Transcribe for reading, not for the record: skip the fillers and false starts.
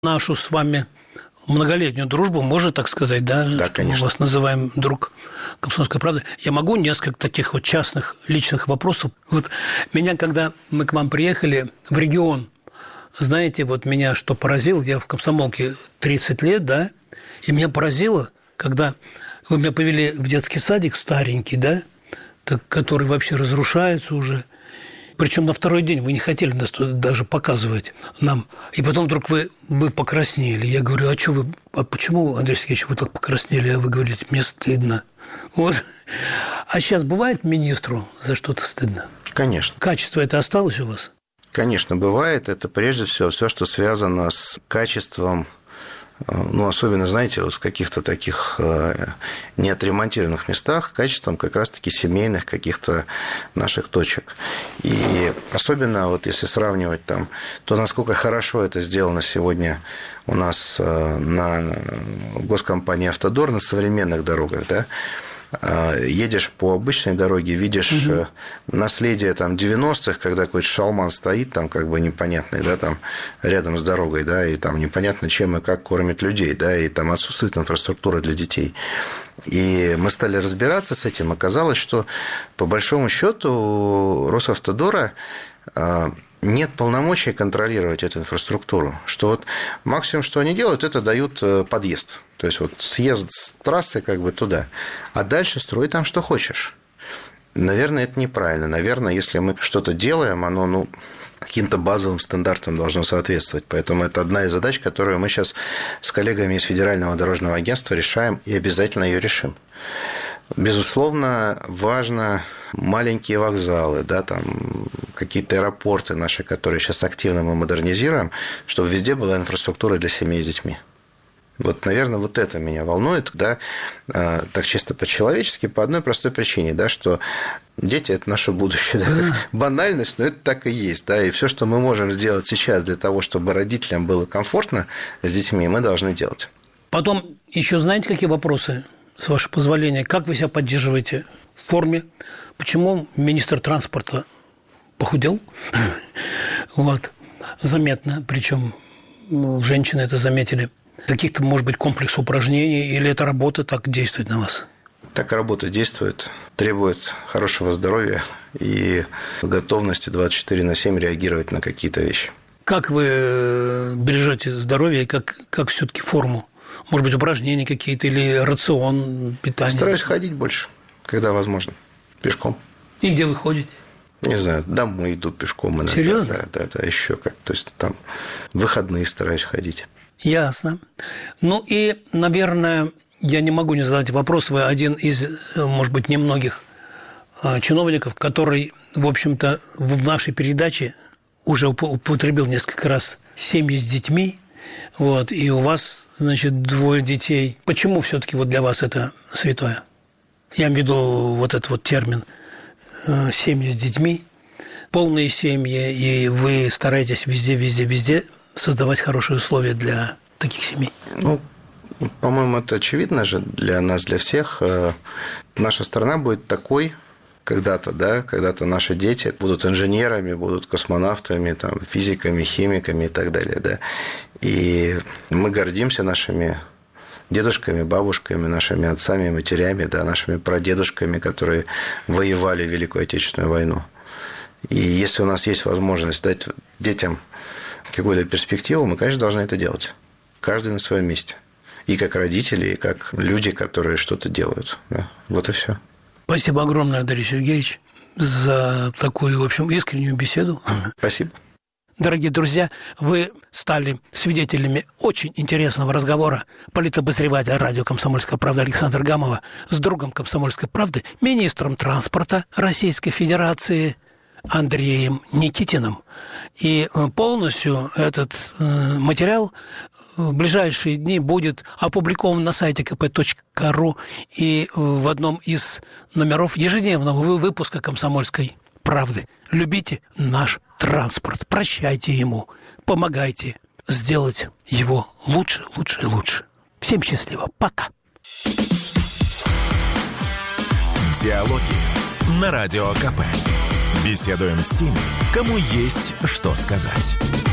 нашу с вами многолетнюю дружбу, можно так сказать, да? Да, что конечно. Мы вас называем друг «Комсомольской правды». Я могу несколько таких вот частных, личных вопросов? Вот меня, когда мы к вам приехали в регион, знаете, вот меня что поразило, я в комсомолке 30 лет, да, и меня поразило, когда вы меня повели в детский садик старенький, да, который вообще разрушается уже. Причем на второй день вы не хотели нас туда даже показывать нам. И потом вдруг вы покраснели. Я говорю, а почему, Андрей Сергеевич, вы так покраснели? А вы говорите, мне стыдно. Вот. А сейчас бывает министру за что-то стыдно? Конечно. Качество это осталось у вас? Конечно, бывает. Это прежде всего все, что связано с качеством, ну, особенно, знаете, вот в каких-то таких неотремонтированных местах, качеством как раз-таки семейных каких-то наших точек. И особенно вот если сравнивать там, то насколько хорошо это сделано сегодня у нас на госкомпании «Автодор» на современных дорогах, да, едешь по обычной дороге, видишь наследие там 90-х, когда какой-то шалман стоит там как бы непонятный, да, там рядом с дорогой, да, и там непонятно чем и как кормят людей, да, и там отсутствует инфраструктура для детей. И мы стали разбираться с этим. Оказалось, что по большому счету у Росавтодора нет полномочий контролировать эту инфраструктуру. Что вот максимум, что они делают, это дают подъезд. То есть вот съезд с трассы как бы туда, а дальше строй там что хочешь. Наверное, это неправильно. Наверное, если мы что-то делаем, оно каким-то базовым стандартам должно соответствовать. Поэтому это одна из задач, которую мы сейчас с коллегами из Федерального дорожного агентства решаем и обязательно ее решим. Безусловно, важно маленькие вокзалы, да, там какие-то аэропорты наши, которые сейчас активно мы модернизируем, чтобы везде была инфраструктура для семей с детьми. Вот, наверное, вот это меня волнует, да, так чисто по-человечески, по одной простой причине, да, что дети – это наше будущее. Да. Банальность, но это так и есть. Да, и все, что мы можем сделать сейчас для того, чтобы родителям было комфортно с детьми, мы должны делать. Потом еще знаете, какие вопросы, с вашего позволения? Как вы себя поддерживаете в форме? Почему министр транспорта похудел? Вот. Заметно, причем женщины это заметили. Каких-то, может быть, комплекс упражнений, или эта работа так действует на вас? Так работа действует, требует хорошего здоровья и готовности 24/7 реагировать на какие-то вещи. Как вы бережете здоровье и как все-таки форму? Может быть, упражнения какие-то или рацион питания? Стараюсь ходить больше, когда возможно, пешком. И где вы ходите? Не знаю, домой иду пешком иногда. Серьезно? Да, еще как. То есть там в выходные стараюсь ходить. Ясно. Ну и, наверное, я не могу не задать вопрос. Вы один из, может быть, немногих чиновников, который, в общем-то, в нашей передаче уже употребил несколько раз семьи с детьми. Вот, и у вас, значит, 2 детей. Почему все-таки вот для вас это святое? Я имею в виду вот этот вот термин «семьи с детьми», полные семьи, и вы стараетесь везде создавать хорошие условия для таких семей. Ну, по-моему, это очевидно же для нас, для всех. Наша страна будет такой когда-то, да, когда-то наши дети будут инженерами, будут космонавтами, там, физиками, химиками и так далее, да. И мы гордимся нашими дедушками, бабушками, нашими отцами, матерями, да, нашими прадедушками, которые воевали в Великую Отечественную войну. И если у нас есть возможность дать детям какую-то перспективу, мы, конечно, должны это делать. Каждый на своем месте. И как родители, и как люди, которые что-то делают. Да. Вот и все. Спасибо огромное, Андрей Сергеевич, за такую, в общем, искреннюю беседу. Спасибо. Дорогие друзья, вы стали свидетелями очень интересного разговора политобозревателя радио «Комсомольская правда» Александра Гамова с другом «Комсомольской правды», министром транспорта Российской Федерации Андреем Никитиным. И полностью этот материал в ближайшие дни будет опубликован на сайте kp.ru и в одном из номеров ежедневного выпуска «Комсомольской правды». Любите наш транспорт, прощайте ему, помогайте сделать его лучше, лучше и лучше. Всем счастливо. Пока. Диалоги на Радио КП. Беседуем с теми, кому есть что сказать.